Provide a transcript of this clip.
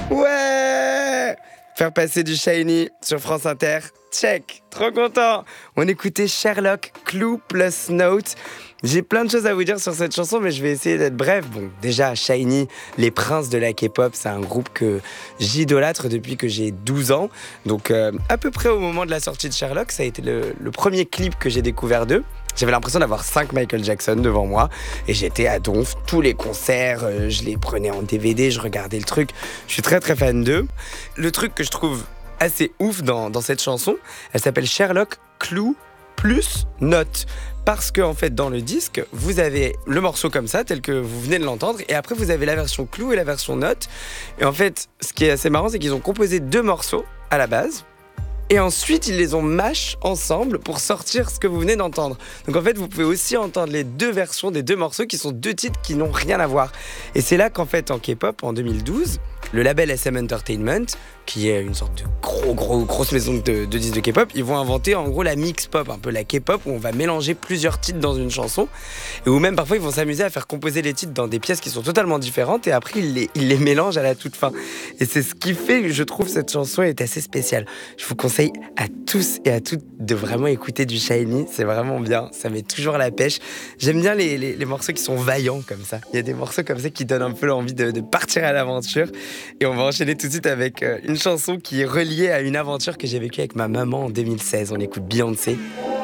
Ouais! Faire passer du Shiny sur France Inter, check, trop content. On écoutait Sherlock, Clue plus Note. J'ai plein de choses à vous dire sur cette chanson, mais je vais essayer d'être bref. Bon, déjà, Shiny, les princes de la K-pop, c'est un groupe que j'idolâtre depuis que j'ai 12 ans. Donc, à peu près au moment de la sortie de Sherlock, ça a été le premier clip que j'ai découvert d'eux. J'avais l'impression d'avoir 5 Michael Jackson devant moi et j'étais à donf. Tous les concerts, je les prenais en DVD, je regardais le truc. Je suis très très fan d'eux. Le truc que je trouve assez ouf dans cette chanson, elle s'appelle Sherlock, Clue plus Note. Parce que en fait dans le disque, vous avez le morceau comme ça, tel que vous venez de l'entendre, et après vous avez la version Clue et la version Note. Et en fait, ce qui est assez marrant, c'est qu'ils ont composé 2 morceaux à la base. Et ensuite, ils les ont mash ensemble pour sortir ce que vous venez d'entendre. Donc en fait, vous pouvez aussi entendre les 2 versions des 2 morceaux qui sont 2 titres qui n'ont rien à voir. Et c'est là qu'en fait, en K-pop, en 2012, le label SM Entertainment, qui est une sorte de grosse maison de disques de K-pop, ils vont inventer en gros la mix pop, un peu la K-pop, où on va mélanger plusieurs titres dans une chanson, et où même parfois ils vont s'amuser à faire composer les titres dans des pièces qui sont totalement différentes, et après ils les mélangent à la toute fin. Et c'est ce qui fait que je trouve cette chanson est assez spéciale. Je vous conseille à tous et à toutes de vraiment écouter du Shiny, c'est vraiment bien, ça met toujours la pêche. J'aime bien les morceaux qui sont vaillants comme ça. Il y a des morceaux comme ça qui donnent un peu l'envie de partir à l'aventure. Et on va enchaîner tout de suite avec une chanson qui est reliée à une aventure que j'ai vécue avec ma maman en 2016. On écoute Beyoncé.